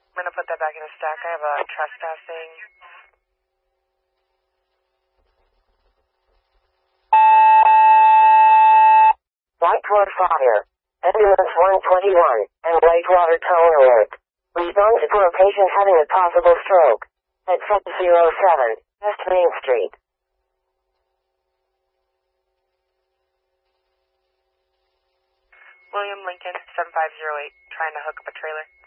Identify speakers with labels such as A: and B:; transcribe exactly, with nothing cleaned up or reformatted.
A: I'm gonna put that back in a stack. I have a trespassing.
B: Whitewater Fire. Ambulance one twenty-one and Whitewater Tow Alert. Response for a patient having a possible stroke. At six oh seven West Main Street.
A: William Lincoln, seven five zero eight, trying to hook up a trailer.